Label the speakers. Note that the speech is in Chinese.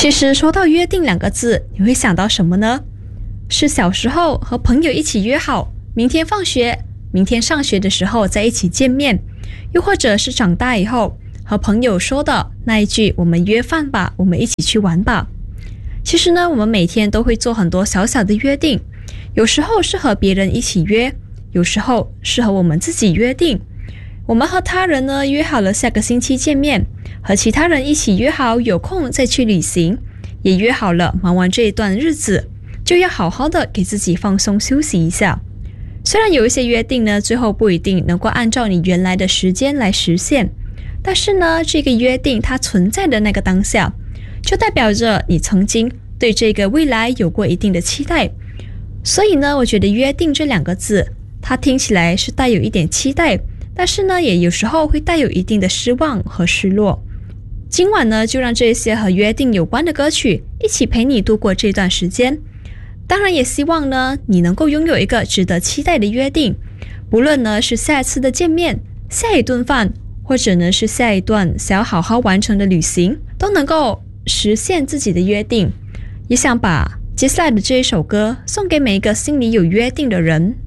Speaker 1: 其实说到约定两个字，你会想到什么呢？是小时候和朋友一起约好，明天放学、明天上学的时候在一起见面，又或者是长大以后和朋友说的那一句“我们约饭吧，我们一起去玩吧”。其实呢，我们每天都会做很多小小的约定，有时候是和别人一起约，有时候是和我们自己约定。我们和他人呢约好了下个星期见面，和其他人一起约好有空再去旅行，也约好了忙完这一段日子就要好好的给自己放松休息一下。虽然有一些约定呢最后不一定能够按照你原来的时间来实现，但是呢这个约定它存在的那个当下，就代表着你曾经对这个未来有过一定的期待。所以呢我觉得约定这两个字，它听起来是带有一点期待，但是呢也有时候会带有一定的失望和失落。今晚呢就让这些和约定有关的歌曲一起陪你度过这段时间。当然也希望呢你能够拥有一个值得期待的约定，不论呢是下一次的见面、下一顿饭，或者呢是下一段想要好好完成的旅行，都能够实现自己的约定。也想把接下来的这一首歌送给每一个心里有约定的人。